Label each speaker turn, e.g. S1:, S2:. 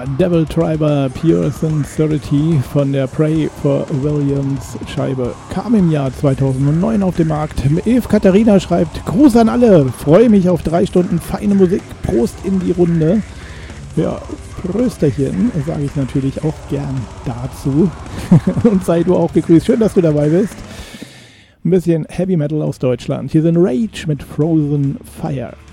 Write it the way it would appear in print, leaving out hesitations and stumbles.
S1: war Devil Triber Pure Sincerity von der Pray for Williams Scheibe. Kam im Jahr 2009 auf den Markt. Eve Katharina schreibt: Gruß an alle, freue mich auf 3 Stunden feine Musik. Prost in die Runde. Ja, Prösterchen, sage ich natürlich auch gern dazu. Und sei du auch gegrüßt. Schön, dass du dabei bist. Ein bisschen Heavy Metal aus Deutschland. Hier sind Rage mit Frozen Fire.